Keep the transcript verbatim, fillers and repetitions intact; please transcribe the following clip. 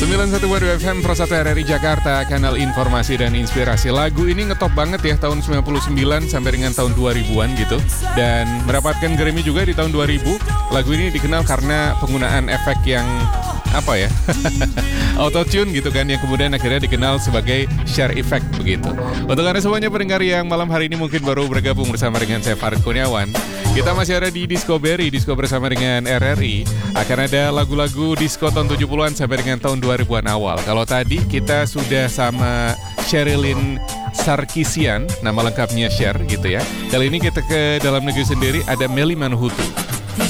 sembilan satu dua F M Pro satu R R I Jakarta, kanal informasi dan inspirasi. Lagu ini ngetop banget ya tahun sembilan puluh sembilan sampai dengan tahun dua ribuan gitu. Dan mendapatkan Grammy juga di tahun dua ribu. Lagu ini dikenal karena penggunaan efek yang apa ya, autotune gitu kan, yang kemudian akhirnya dikenal sebagai share effect begitu. Untuk Anda semuanya pendengar yang malam hari ini mungkin baru bergabung bersama dengan saya Farid Kurniawan, kita masih ada di Discovery, Disco bersama dengan R R I. Akan ada lagu-lagu disco tahun tujuh puluhan sampai dengan tahun dua ribuan awal. Kalau tadi kita sudah sama Sherilyn Sarkisian, nama lengkapnya Cher gitu ya. Kali ini kita ke dalam negeri sendiri, ada Melly Manhutu.